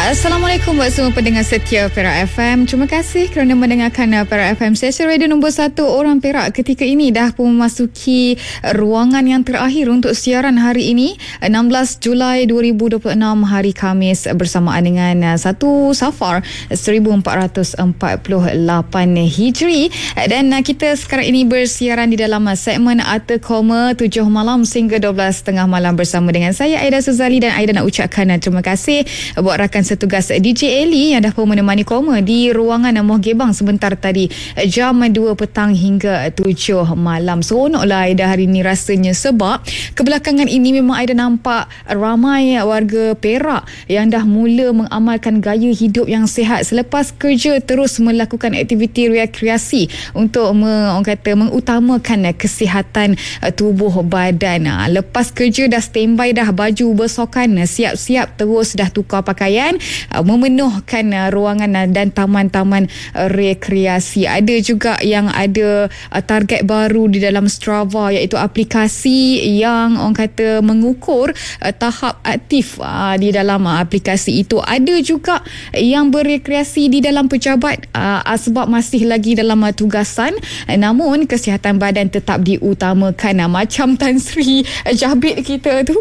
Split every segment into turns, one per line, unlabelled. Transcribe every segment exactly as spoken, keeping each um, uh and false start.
Assalamualaikum buat semua pendengar setia Perak F M. Terima kasih kerana mendengarkan Perak F M, stesen radio nombor satu orang Perak. Ketika ini dah pun memasuki ruangan yang terakhir untuk siaran hari ini, enam belas Julai dua ribu dua puluh enam, hari Khamis, bersamaan dengan satu Safar seribu empat ratus empat puluh lapan Hijri. Dan kita sekarang ini bersiaran di dalam segmen Arta Koma tujuh malam sehingga dua belas tiga puluh malam bersama dengan saya Aida Suzali. Dan Aida nak ucapkan terima kasih buat rakan setugas D J Eli yang dah pun menemani Koma di ruangan Moh Gebang sebentar tadi, jam dua petang hingga tujuh malam. Seronoklah Aida hari ni rasanya, sebab kebelakangan ini memang Aida nampak ramai warga Perak yang dah mula mengamalkan gaya hidup yang sihat selepas kerja, terus melakukan aktiviti rekreasi untuk me, orang kata mengutamakan kesihatan tubuh badan. Lepas kerja dah standby dah, baju bersokan, siap-siap terus dah tukar pakaian, memenuhkan ruangan dan taman-taman rekreasi. Ada juga yang ada target baru di dalam Strava, iaitu aplikasi yang orang kata mengukur tahap aktif di dalam aplikasi itu. Ada juga yang berrekreasi di dalam pejabat sebab masih lagi dalam tugasan, namun kesihatan badan tetap diutamakan. Macam Tan Sri Jabit kita tu,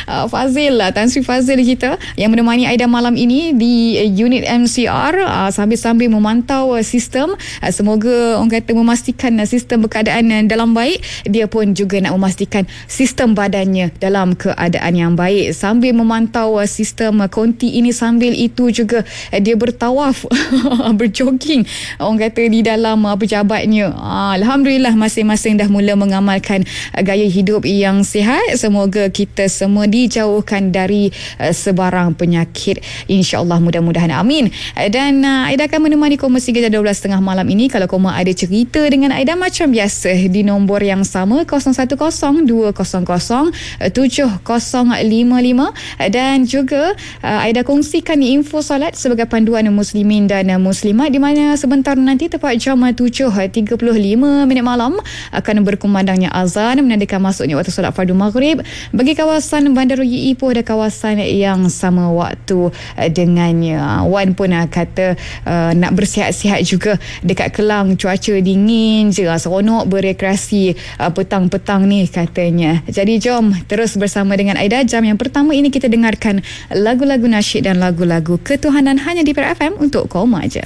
Fazil lah, Tan Sri Fazil kita yang menemani Aida malam ini di unit M C R sambil-sambil memantau sistem. Semoga orang kata memastikan sistem berkeadaan dalam baik. Dia pun juga nak memastikan sistem badannya dalam keadaan yang baik. Sambil memantau sistem konti ini, sambil itu juga dia bertawaf berjoging orang kata di dalam pejabatnya. Alhamdulillah masing-masing dah mula mengamalkan gaya hidup yang sihat. Semoga kita semua dijauhkan dari sebarang penyakit, InsyaAllah, mudah-mudahan, amin. Dan uh, Aida akan menemani Koma sehingga dua belas tiga puluh malam ini. Kalau Koma ada cerita dengan Aida macam biasa, di nombor yang sama kosong satu kosong dua kosong kosong tujuh kosong lima lima. Dan juga uh, Aida kongsikan info solat sebagai panduan muslimin dan muslimat, di mana sebentar nanti tepat jam tujuh tiga puluh lima minit malam akan berkumandangnya azan menandakan masuknya waktu solat fardu maghrib. Bagi kawasan Bandar Raya Ipoh ada kawasan yang sama waktu dengannya. Wan pun uh, kata uh, nak bersihat-sihat juga dekat Kelang, cuaca dingin je, seronok berrekreasi uh, petang-petang ni katanya. Jadi jom terus bersama dengan Aida. Jam yang pertama ini kita dengarkan lagu-lagu nasyid dan lagu-lagu ketuhanan hanya di Perak F M untuk Koma je.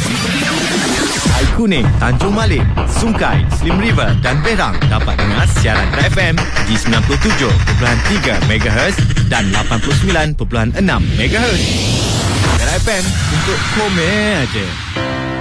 Kuning, Tanjung Malik, Sungkai, Slim River dan Berang dapat dengar siaran F M di sembilan puluh tujuh perpuluhan tiga megahertz dan lapan puluh sembilan perpuluhan enam megahertz. F M untuk Koma aja.